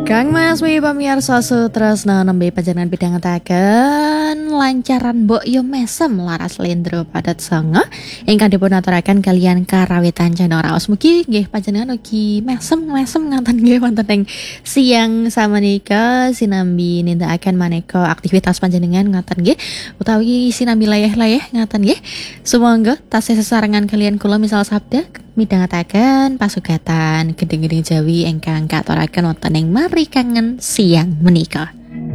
Kang Mas wi pamirsa sutresna nembe panjenengan pidhangetaken lancaran mbok yo mesem laras lendro padat sanga ingkang dipun aturaken kalian karawitan channel raos mugi nggih panjenengan ugi mesem ngaten nggih wonten ing siang samenika sinambi nindakaken maneka aktivitas panjenengan ngaten nggih utawi sinambi layah-layah ngaten nggih sumangga tasih sesarengan kalian kula misal sabda midhangetaken pasugatan gedhe-gedhe Jawi ingkang katuraken wonten ing mari kangen siang menika.